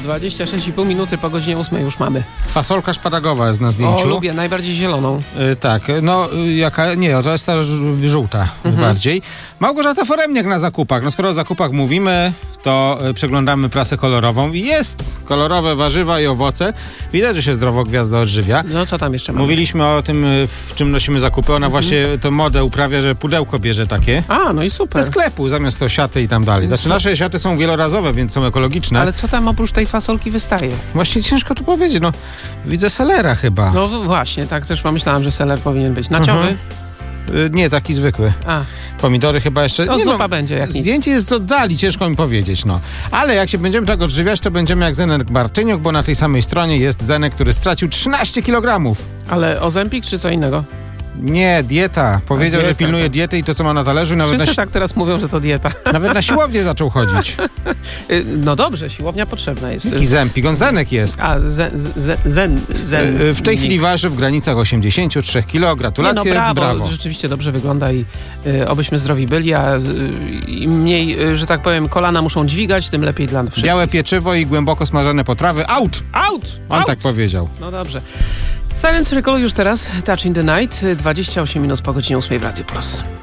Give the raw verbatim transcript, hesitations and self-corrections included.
dwadzieścia sześć i pół minuty po godzinie ósmej już mamy. Fasolka szpadagowa jest na zdjęciu. O, lubię, najbardziej zieloną. Yy, tak, no jaka, nie, to jest ta ż- żółta mhm. bardziej. Małgorzata Foremniak na zakupach. No skoro o zakupach mówimy, to y, przeglądamy prasę kolorową i jest kolorowe warzywa i owoce. Widać, że się zdrowo gwiazda odżywia. No co tam jeszcze mamy? Mówiliśmy o tym, w czym nosimy zakupy. Ona mhm. właśnie tę modę uprawia, że pudełko bierze takie. A, no i super. Ze sklepu, zamiast to siaty i tam dalej. Znaczy nasze siaty są wielorazowe, więc są ekologiczne. Ale co tam oprócz tej fasolki wystaje? Właśnie ciężko tu powiedzieć, no widzę selera chyba. No właśnie, tak też pomyślałem, że seler powinien być. Naciowy? Mhm. Y, nie, taki zwykły. A. Pomidory chyba jeszcze... To nie, zupa no, będzie jak zdjęcie nic. jest z oddali, ciężko mi powiedzieć, no. Ale jak się będziemy tak odżywiać, to będziemy jak Zenek Bartyniuk, bo na tej samej stronie jest Zenek, który stracił trzynaście kilogramów. Ale Ozempik czy co innego? Nie, dieta. Powiedział, dieta, że pilnuje tak. diety i to, co ma na talerzu. Nawet Wszyscy na, tak teraz mówią, że to dieta. nawet na siłownię zaczął chodzić. No dobrze, siłownia potrzebna jest. Jaki Zempik? On Zenek jest. A, zen, zen, zen, zen W tej chwili waży w granicach osiemdziesiąt trzy kilogramów. Gratulacje, nie, no brawo, brawo. Rzeczywiście dobrze wygląda i y, obyśmy zdrowi byli, a y, im mniej, y, że tak powiem, kolana muszą dźwigać, tym lepiej dla wszystkich. Białe pieczywo i głęboko smażone potrawy. Out! Out! On out. tak powiedział. No dobrze. Silence Recall już teraz, Touch in the Night, dwadzieścia osiem minut po godzinie ósmej w Radio Plus.